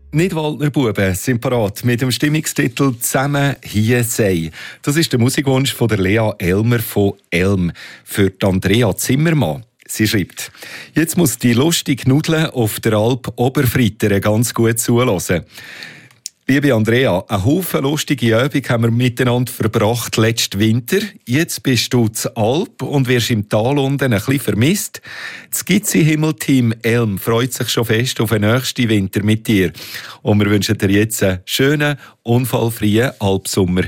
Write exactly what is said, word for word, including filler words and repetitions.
Nidwaldner Buben sind parat mit dem Stimmungstitel «Zusammen hier sei». Das ist der Musikwunsch von der Lea Elmer von Elm für die Andrea Zimmermann. Sie schreibt: «Jetzt muss die lustige Nudel auf der Alp Oberfritteren ganz gut zuhören. Liebe Andrea, einen Haufen lustige Übung haben wir miteinander verbracht letzten Winter. Jetzt bist du zu Alp und wirst im Tal unten ein bisschen vermisst. Das Skizze-Himmel-Team Elm freut sich schon fest auf den nächsten Winter mit dir. Und wir wünschen dir jetzt einen schönen, unfallfreien Alpsommer.